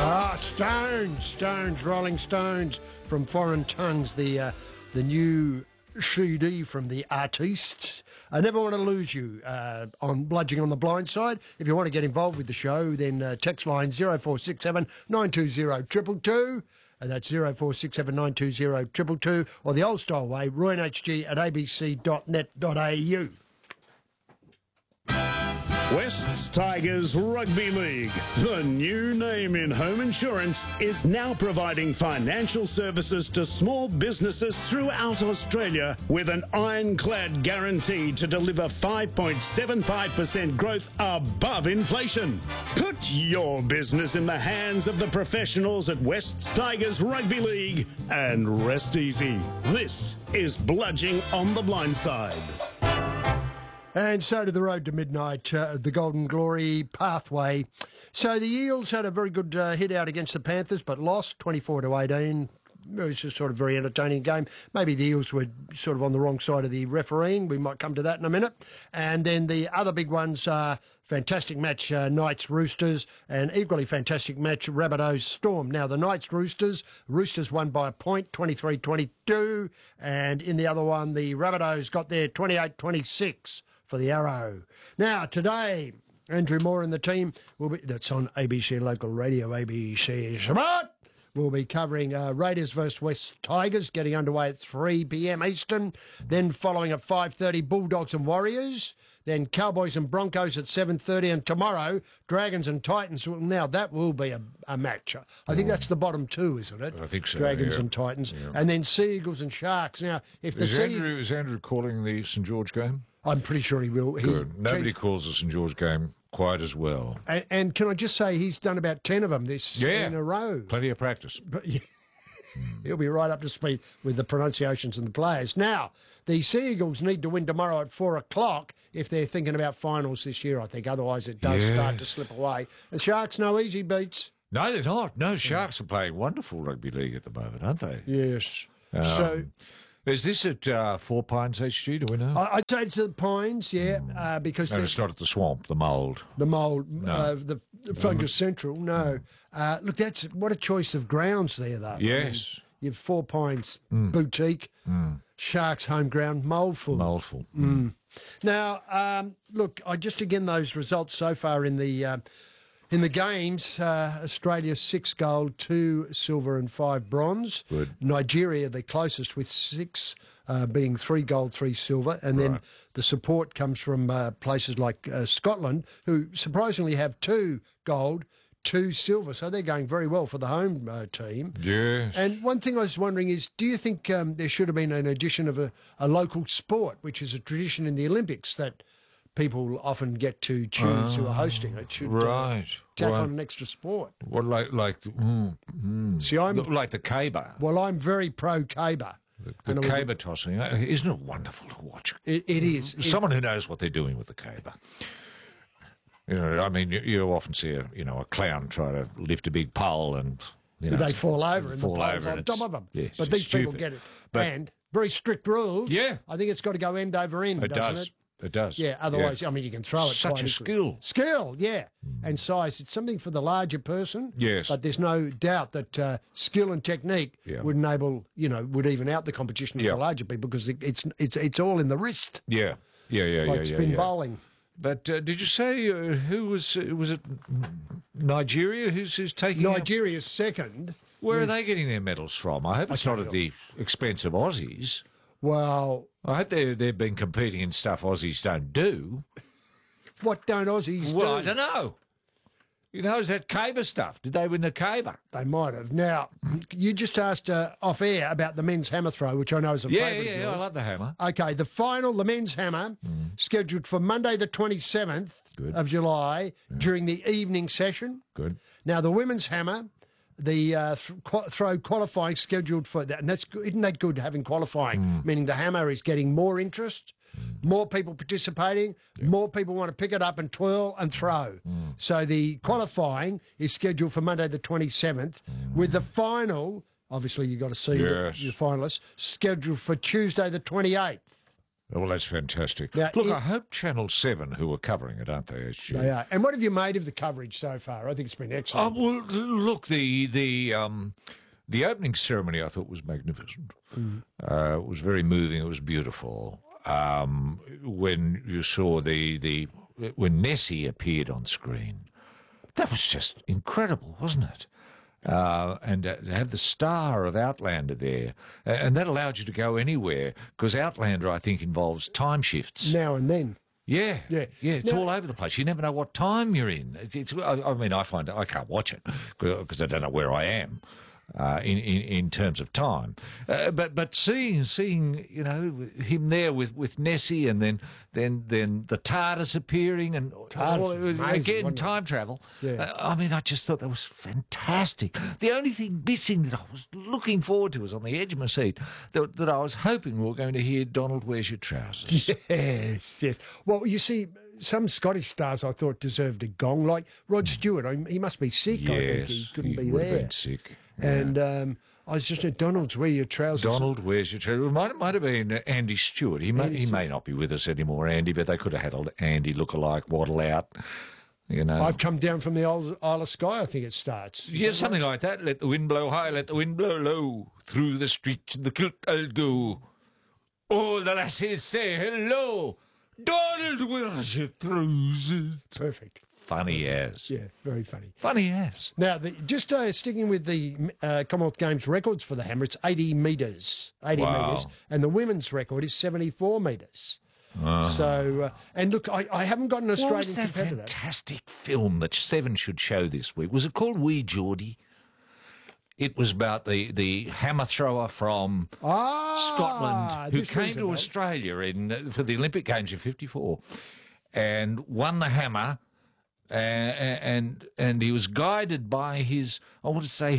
Stones, Rolling Stones from Foreign Tongues, the new CD from the artists. I Never Want to Lose You on Bludging on the Blind Side. If you want to get involved with the show, then text line 0467 920 222. That's 0467 920 222, or the old style way, roynhg at abc.net.au. Wests Tigers Rugby League, the new name in home insurance, is now providing financial services to small businesses throughout Australia with an ironclad guarantee to deliver 5.75% growth above inflation. Put your business in the hands of the professionals at Wests Tigers Rugby League and rest easy. This is Bludging on the Blind Side. And so to the road to midnight, the Golden Glory pathway. So the Eels had a very good hit out against the Panthers, but lost 24-18. It was just sort of a very entertaining game. Maybe the Eels were sort of on the wrong side of the refereeing. We might come to that in a minute. And then the other big ones are fantastic match, Knights Roosters, and equally fantastic match, Rabbitohs Storm. Now, the Knights Roosters won by a point, 23-22. And in the other one, the Rabbitohs got there 28-26 for the Arrow. Now, today, Andrew Moore and the team will be, that's on ABC Local Radio, ABC Smart. We'll be covering Raiders versus West Tigers, getting underway at 3 p.m. Eastern. Then following at 5:30, Bulldogs and Warriors. Then Cowboys and Broncos at 7:30. And tomorrow, Dragons and Titans. Now, that will be a match. I think that's the bottom two, isn't it? I think so, Dragons yeah. and Titans. Yeah. And then Sea Eagles and Sharks. Now, if the Is Andrew calling the St George game? I'm pretty sure he will. Good. Nobody calls the St George game quite as well. And can I just say, he's done about 10 of them in a row. Plenty of practice. But, yeah, he'll be right up to speed with the pronunciations and the players. Now, the Sea Eagles need to win tomorrow at 4 o'clock if they're thinking about finals this year, I think. Otherwise, it does start to slip away. The Sharks, no easy beats. No, they're not. No, Sharks are playing wonderful rugby league at the moment, aren't they? Yes. Is this at Four Pines HG, do we know? I'd say it's at Pines, because... No, it's not at the Swamp, the Mould. The Mould, No. the Fungus Central, no. Look, what a choice of grounds there, though. Yes. I mean, you've Four Pines Boutique, Sharks home ground, Mouldful. Mouldful. Now, look, again, those results so far in the games, Australia 6 gold, 2 silver and 5 bronze. Good. Nigeria the closest with 6, being 3 gold, 3 silver. And then the support comes from places like Scotland, who surprisingly have 2 gold, 2 silver. So they're going very well for the home team. Yes. And one thing I was wondering is, do you think there should have been an addition of a local sport, which is a tradition in the Olympics that people often get to choose who are hosting it? Should tack on an extra sport. Well, See, I'm like the caber. Well, I'm very pro caber. The caber tossing, isn't it wonderful to watch? It is. Someone who knows what they're doing with the caber. You know, I mean, you often see a clown try to lift a big pole and they fall over and the fall pole's over on and top of them. Yes, but it's these people stupid. get it. But- And very strict rules. Yeah. I think it's got to go end over end, It doesn't does. it? It does. Yeah, otherwise, I mean, you can throw it. Such quite a easily. skill. Skill, yeah. And size. It's something for the larger person. Yes. But there's no doubt that skill and technique would enable, would even out the competition for the larger people, because it's all in the wrist. Yeah. Like spin yeah. bowling. But did you say who was it? Nigeria? Who's taking? Nigeria's second. Where are they getting their medals from? I hope it's not at the expense of Aussies. Well, I hope they've been competing in stuff Aussies don't do. What don't Aussies do? Well, I don't know. Is that caber stuff? Did they win the caber? They might have. Now, you just asked off air about the men's hammer throw, which I know is a favourite of Yeah, yours. I love the hammer. Okay, the final, the men's hammer, scheduled for Monday the 27th of July during the evening session. Good. Now, the women's hammer, the throw qualifying scheduled for that, and that's good. Isn't that good, having qualifying, meaning the hammer is getting more interest, more people participating, more people want to pick it up and twirl and throw. So the qualifying is scheduled for Monday the 27th, with the final, obviously you've got to see your finalists, scheduled for Tuesday the 28th. Well, that's fantastic. Now, Look, I hope Channel 7, who are covering it, aren't they, SG? They are. And what have you made of the coverage so far? I think it's been excellent. Well, look, the opening ceremony I thought was magnificent. It was very moving. It was beautiful. When you saw when Nessie appeared on screen, that was just incredible, wasn't it? And to have the star of Outlander there, and that allowed you to go anywhere, because Outlander, I think, involves time shifts. Now and then. Yeah. It's Now- all over the place. You never know what time you're in. I mean, I find I can't watch it because I don't know where I am. In terms of time, but seeing him there with Nessie, and then the TARDIS appearing, and TARDIS was amazing, again wasn't it? time travel. Yeah. I mean, I just thought that was fantastic. The only thing missing that I was looking forward to, was on the edge of my seat, that I was hoping we were going to hear Donald, where's your trousers? Yes. Well, you see, some Scottish stars I thought deserved a gong, like Rod Stewart. He must be sick. I think he couldn't be would have there. been sick. And I was just at Donald's, where your trousers. Donald, where's your trousers? It might have been Andy Stewart. He may not be with us anymore, Andy, but they could have had an Andy look-alike waddle out. You know, I've come down from the Isle of Skye, I think it starts. yeah, something like that. Let the wind blow high, let the wind blow low. Through the streets in the kilt I'll go. All the lassies say hello. Donald, where's your trousers? Perfect. Funny as. Yeah, very funny. Funny as. Now, just sticking with the Commonwealth Games records for the hammer, it's 80 metres. 80 Wow. metres. And the women's record is 74 metres. So, and look, I haven't got an What Australian was that competitor. fantastic film that Seven should show this week? Was it called Wee Geordie? It was about the hammer thrower from Scotland who this came rings a to bell. Australia for the Olympic Games in '54 and won the hammer. And he was guided by his, I want to say,